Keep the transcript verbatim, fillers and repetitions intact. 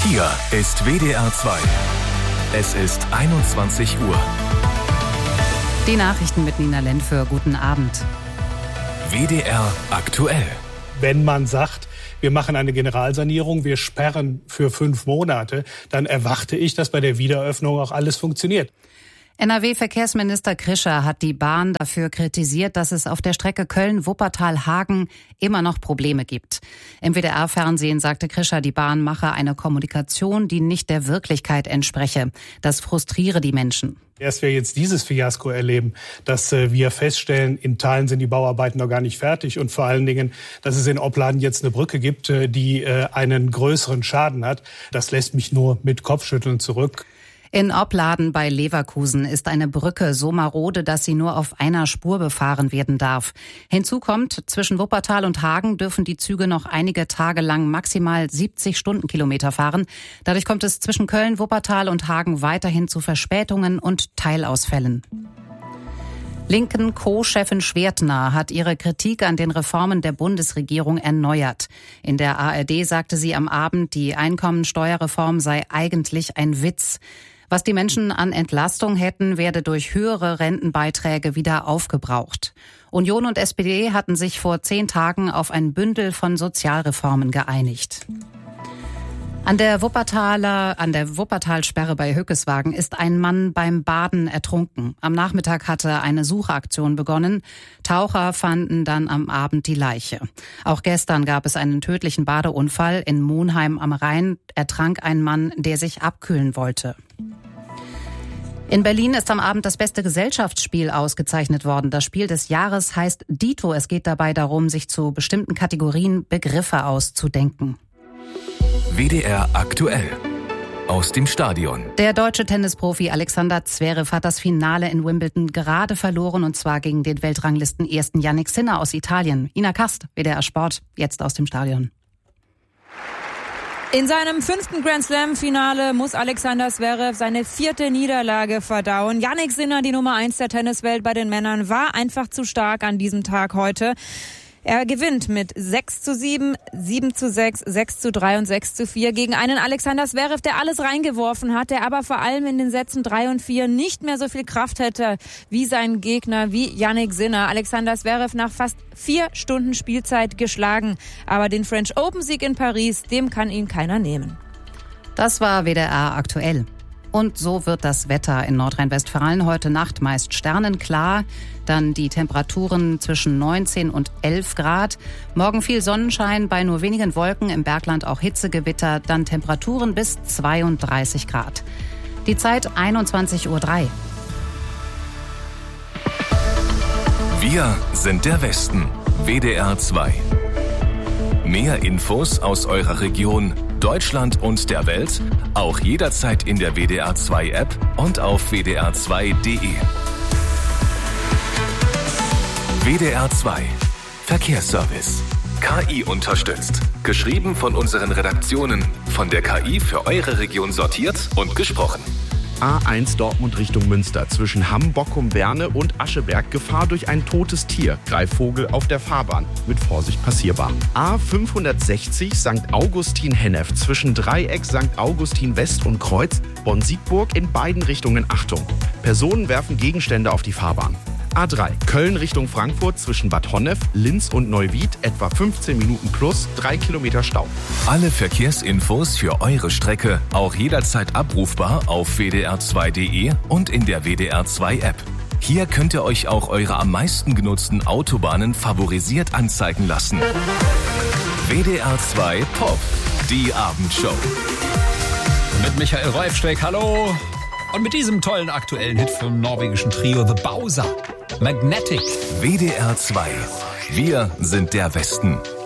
Hier ist W D R zwei. Es ist einundzwanzig Uhr. Die Nachrichten mit Nina Lentföhr. Guten Abend. W D R aktuell. Wenn man sagt, wir machen eine Generalsanierung, wir sperren für fünf Monate, dann erwarte ich, dass bei der Wiederöffnung auch alles funktioniert. N R W-Verkehrsminister Krischer hat die Bahn dafür kritisiert, dass es auf der Strecke Köln-Wuppertal-Hagen immer noch Probleme gibt. Im W D R-Fernsehen sagte Krischer, die Bahn mache eine Kommunikation, die nicht der Wirklichkeit entspreche. Das frustriere die Menschen. Erst wir jetzt dieses Fiasko erleben, dass äh, wir feststellen, in Teilen sind die Bauarbeiten noch gar nicht fertig und vor allen Dingen, dass es in Opladen jetzt eine Brücke gibt, äh, die äh, einen größeren Schaden hat, das lässt mich nur mit Kopfschütteln zurück. In Opladen bei Leverkusen ist eine Brücke so marode, dass sie nur auf einer Spur befahren werden darf. Hinzu kommt, zwischen Wuppertal und Hagen dürfen die Züge noch einige Tage lang maximal siebzig Stundenkilometer fahren. Dadurch kommt es zwischen Köln, Wuppertal und Hagen weiterhin zu Verspätungen und Teilausfällen. Linken Co-Chefin Schwertner hat ihre Kritik an den Reformen der Bundesregierung erneuert. In der A R D sagte sie am Abend, die Einkommensteuerreform sei eigentlich ein Witz. Was die Menschen an Entlastung hätten, werde durch höhere Rentenbeiträge wieder aufgebraucht. Union und S P D hatten sich vor zehn Tagen auf ein Bündel von Sozialreformen geeinigt. An der Wuppertaler, an der Wuppertalsperre bei Hückeswagen ist ein Mann beim Baden ertrunken. Am Nachmittag hatte eine Suchaktion begonnen. Taucher fanden dann am Abend die Leiche. Auch gestern gab es einen tödlichen Badeunfall. In Monheim am Rhein ertrank ein Mann, der sich abkühlen wollte. In Berlin ist am Abend das beste Gesellschaftsspiel ausgezeichnet worden. Das Spiel des Jahres heißt Dito. Es geht dabei darum, sich zu bestimmten Kategorien Begriffe auszudenken. W D R aktuell. Aus dem Stadion. Der deutsche Tennisprofi Alexander Zverev hat das Finale in Wimbledon gerade verloren, und zwar gegen den Weltranglisten-Ersten Jannik Sinner aus Italien. Ina Kast, W D R Sport, jetzt aus dem Stadion. In seinem fünften Grand-Slam-Finale muss Alexander Zverev seine vierte Niederlage verdauen. Jannik Sinner, die Nummer eins der Tenniswelt bei den Männern, war einfach zu stark an diesem Tag heute. Er gewinnt mit sechs zu sieben, sieben zu sechs, sechs zu drei und sechs zu vier gegen einen Alexander Zverev, der alles reingeworfen hat, der aber vor allem in den Sätzen drei und vier nicht mehr so viel Kraft hätte wie sein Gegner, wie Jannik Sinner. Alexander Zverev nach fast vier Stunden Spielzeit geschlagen. Aber den French Open-Sieg in Paris, dem kann ihn keiner nehmen. Das war W D R aktuell. Und so wird das Wetter in Nordrhein-Westfalen heute Nacht meist sternenklar. Dann die Temperaturen zwischen neunzehn und elf Grad. Morgen viel Sonnenschein bei nur wenigen Wolken, im Bergland auch Hitzegewitter. Dann Temperaturen bis zweiunddreißig Grad. Die Zeit einundzwanzig Uhr drei. Wir sind der Westen. W D R zwei. Mehr Infos aus eurer Region, Deutschland und der Welt, auch jederzeit in der W D R zwei App und auf w d r zwei punkt d e. W D R zwei Verkehrsservice. K I unterstützt. Geschrieben von unseren Redaktionen. Von der K I für eure Region sortiert und gesprochen. A eins Dortmund Richtung Münster zwischen Hamm, Bockum, Berne und Ascheberg. Gefahr durch ein totes Tier. Greifvogel auf der Fahrbahn. Mit Vorsicht passierbar. A fünfhundertsechzig Sankt Augustin-Hennef zwischen Dreieck, Sankt Augustin West und Kreuz. Bonn-Siegburg in beiden Richtungen Achtung. Personen werfen Gegenstände auf die Fahrbahn. A drei Köln Richtung Frankfurt zwischen Bad Honnef, Linz und Neuwied etwa fünfzehn Minuten plus, drei Kilometer Stau. Alle Verkehrsinfos für eure Strecke auch jederzeit abrufbar auf w d r zwei punkt d e und in der W D R zwei App. Hier könnt ihr euch auch eure am meisten genutzten Autobahnen favorisiert anzeigen lassen. W D R zwei Pop, die Abendshow. Mit Michael Reufsteck, hallo. Und mit diesem tollen aktuellen Hit vom norwegischen Trio The Bowser. Magnetic. W D R zwei. Wir sind der Westen.